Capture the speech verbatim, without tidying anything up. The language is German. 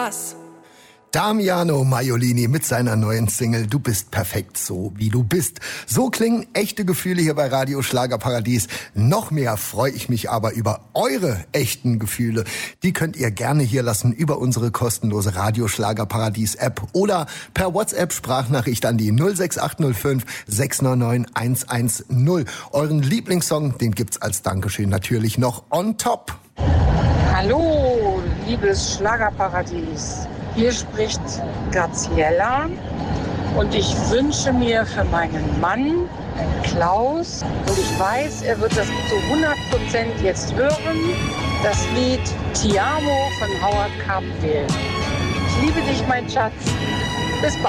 Spaß. Damiano Maiolini mit seiner neuen Single Du bist perfekt so, wie du bist. So klingen echte Gefühle hier bei Radio Schlagerparadies. Noch mehr freue ich mich aber über eure echten Gefühle. Die könnt ihr gerne hier lassen über unsere kostenlose Radio Schlagerparadies App oder per WhatsApp Sprachnachricht an die null sechs acht null fünf sechs neun neun eins eins null. Euren Lieblingssong, den gibt's als Dankeschön natürlich noch on top. Hallo, liebes Schlagerparadies. Hier spricht Graziella und ich wünsche mir für meinen Mann Klaus, und ich weiß, er wird das zu hundert Prozent jetzt hören, das Lied Ti amo von Howard Carpendale. Ich liebe dich, mein Schatz. Bis bald.